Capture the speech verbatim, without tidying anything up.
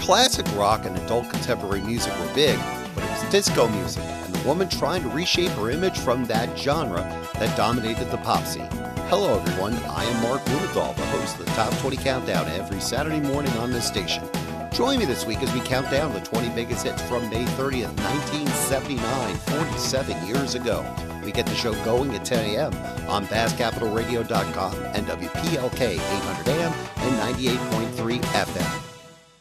Classic rock and adult contemporary music were big, but it was disco music, and the woman trying to reshape her image from that genre that dominated the pop scene. Hello everyone, I am Mark Blumenthal, the host of the Top twenty Countdown every Saturday morning on this station. Join me this week as we count down the twenty biggest hits from May thirtieth, nineteen seventy-nine, forty-seven years ago. We get the show going at ten a.m. on Bass Capital Radio dot com and W P L K eight hundred A M and ninety-eight point three F M.